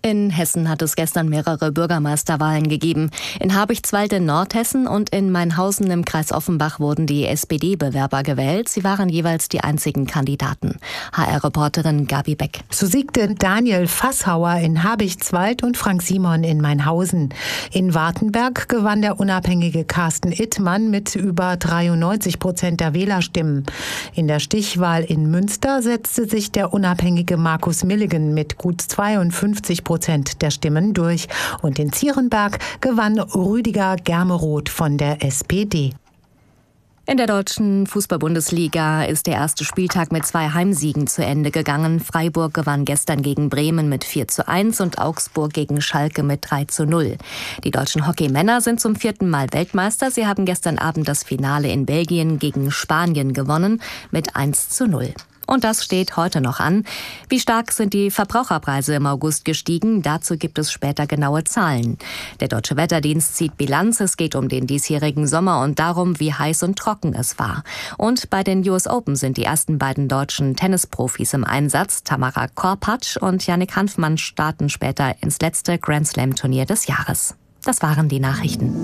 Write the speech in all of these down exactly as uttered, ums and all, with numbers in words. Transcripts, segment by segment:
In Hessen hat es gestern mehrere Bürgermeisterwahlen gegeben. In Habichtswald in Nordhessen und in Mainhausen im Kreis Offenbach wurden die S P D-Bewerber gewählt. Sie waren jeweils die einzigen Kandidaten. H R-Reporterin Gabi Beck. So siegte Daniel Fasshauer in Habichtswald und Frank Simon in Mainhausen. In Wartenberg gewann der unabhängige Carsten Ittmann mit über dreiundneunzig Prozent der Wählerstimmen. In der Stichwahl in Münster setzte sich der unabhängige Markus Milligen mit gut zweiundfünfzig Prozent der Stimmen durch. Und in Zierenberg gewann Rüdiger Germeroth von der S P D. In der deutschen Fußball-Bundesliga ist der erste Spieltag mit zwei Heimsiegen zu Ende gegangen. Freiburg gewann gestern gegen Bremen mit vier zu eins und Augsburg gegen Schalke mit drei zu null. Die deutschen Hockeymänner sind zum vierten Mal Weltmeister. Sie haben gestern Abend das Finale in Belgien gegen Spanien gewonnen mit eins zu null. Und das steht heute noch an. Wie stark sind die Verbraucherpreise im August gestiegen? Dazu gibt es später genaue Zahlen. Der Deutsche Wetterdienst zieht Bilanz. Es geht um den diesjährigen Sommer und darum, wie heiß und trocken es war. Und bei den U S Open sind die ersten beiden deutschen Tennisprofis im Einsatz. Tamara Korpatsch und Yannick Hanfmann starten später ins letzte Grand Slam-Turnier des Jahres. Das waren die Nachrichten.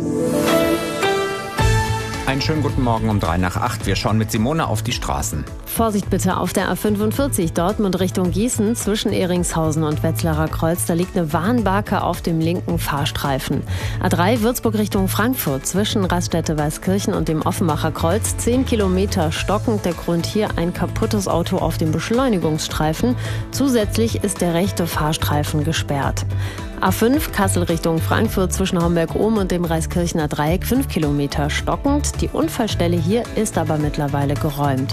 Einen schönen guten Morgen um drei nach acht. Wir schauen mit Simone auf die Straßen. Vorsicht bitte auf der A fünfundvierzig, Dortmund Richtung Gießen, zwischen Ehringshausen und Wetzlarer Kreuz. Da liegt eine Warnbarke auf dem linken Fahrstreifen. A drei, Würzburg Richtung Frankfurt, zwischen Raststätte Weißkirchen und dem Offenbacher Kreuz. Zehn Kilometer stockend. Der Grund hier ein kaputtes Auto auf dem Beschleunigungsstreifen. Zusätzlich ist der rechte Fahrstreifen gesperrt. A fünf, Kassel Richtung Frankfurt, zwischen Homberg-Ohm und dem Reiskirchener Dreieck, fünf Kilometer stockend. Die Unfallstelle hier ist aber mittlerweile geräumt.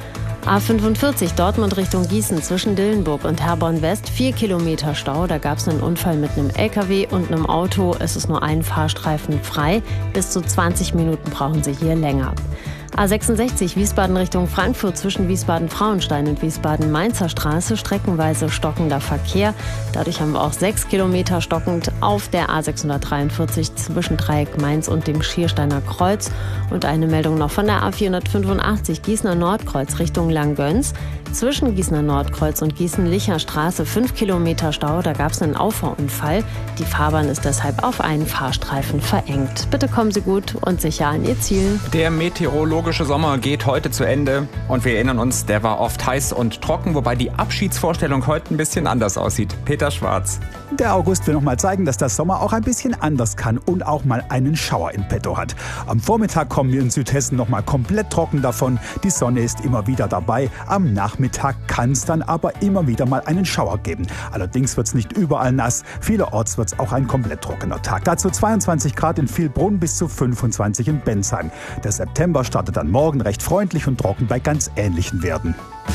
A fünfundvierzig, Dortmund Richtung Gießen, zwischen Dillenburg und Herborn West, vier Kilometer Stau. Da gab es einen Unfall mit einem L K W und einem Auto. Es ist nur ein Fahrstreifen frei. Bis zu zwanzig Minuten brauchen Sie hier länger. A sechsundsechzig, Wiesbaden Richtung Frankfurt, zwischen Wiesbaden-Frauenstein und Wiesbaden-Mainzer Straße, streckenweise stockender Verkehr. Dadurch haben wir auch sechs Kilometer stockend auf der A sechshundertdreiundvierzig zwischen Dreieck Mainz und dem Schiersteiner Kreuz. Und eine Meldung noch von der A vierhundertfünfundachtzig, Gießener Nordkreuz Richtung Langgöns. Zwischen Gießener Nordkreuz und Gießen-Licher Straße fünf Kilometer Stau. Da gab es einen Auffahrunfall. Die Fahrbahn ist deshalb auf einen Fahrstreifen verengt. Bitte kommen Sie gut und sicher an Ihr Ziel. Der meteorologische Sommer geht heute zu Ende. Und wir erinnern uns, der war oft heiß und trocken, wobei die Abschiedsvorstellung heute ein bisschen anders aussieht. Peter Schwarz. Der August will noch mal zeigen, dass der Sommer auch ein bisschen anders kann und auch mal einen Schauer in petto hat. Am Vormittag kommen wir in Südhessen noch mal komplett trocken davon. Die Sonne ist immer wieder dabei. Am Nachmittag kann es dann aber immer wieder mal einen Schauer geben. Allerdings wird es nicht überall nass. Vielerorts wird es auch ein komplett trockener Tag. Dazu zweiundzwanzig Grad in Vielbrunn bis zu fünfundzwanzig in Bensheim. Der September startet dann morgen recht freundlich und trocken bei ganz ähnlichen Werten.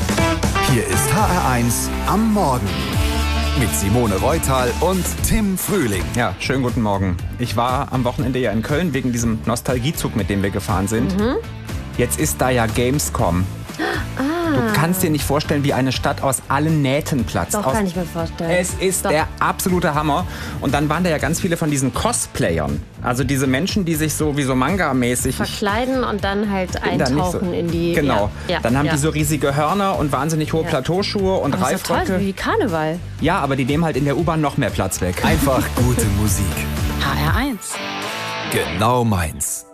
Hier ist H R eins am Morgen. Mit Simone Reutal und Tim Frühling. Ja, schönen guten Morgen. Ich war am Wochenende ja in Köln wegen diesem Nostalgiezug, mit dem wir gefahren sind. Mhm. Jetzt ist da ja Gamescom. Ah. Du kannst dir nicht vorstellen, wie eine Stadt aus allen Nähten platzt. Doch, aus kann ich mir vorstellen. Es ist Doch. der absolute Hammer. Und dann waren da ja ganz viele von diesen Cosplayern. Also diese Menschen, die sich so wie so Manga-mäßig verkleiden und dann halt bin da eintauchen so, in die... Genau. Ja, dann haben ja. die so riesige Hörner und wahnsinnig hohe Ja. Plateauschuhe und Aber ist doch Reifröcke. toll, wie Karneval. Ja, aber die nehmen halt in der U-Bahn noch mehr Platz weg. Einfach gute Musik. H R eins. Genau meins.